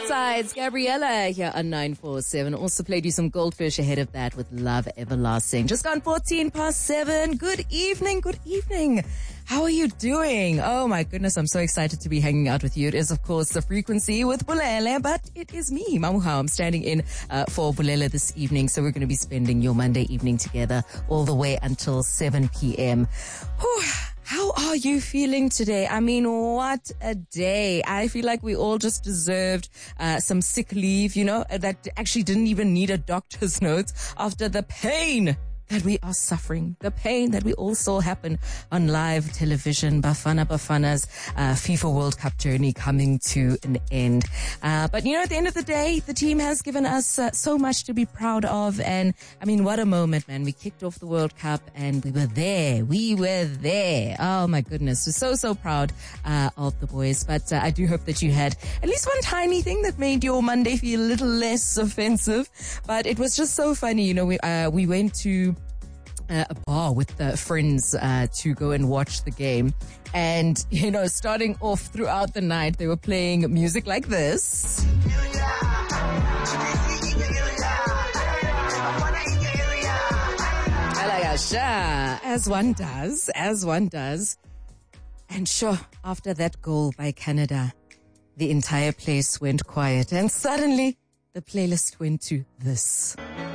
Sides, Gabriella here on 947. Also played you some Goldfish ahead of that with Love Everlasting. Just gone 7:14. Good evening, good evening. How are you doing? Oh my goodness, I'm so excited to be hanging out with you. It is, of course, The Frequency with Bulele, but it is me, Mamuha. I'm standing in for Bulele this evening, so we're going to be spending your Monday evening together all the way until 7 p.m. Whew. How are you feeling today? I mean, what a day. I feel like we all just deserved some sick leave, you know, that actually didn't even need a doctor's note after the pain that we are suffering, the pain that we all saw happen on live television, Bafana's FIFA World Cup journey coming to an end. But you know, at the end of the day, the team has given us so much to be proud of. And I mean, what a moment, man. We kicked off the World Cup and we were there. Oh my goodness. We're so proud of the boys. But I do hope that you had at least one tiny thing that made your Monday feel a little less offensive. But it was just so funny. You know, we went to a bar with friends to go and watch the game, and you know, starting off throughout the night they were playing music like this, as one does. And sure, after that goal by Canada, the entire place went quiet, and suddenly the playlist went to this.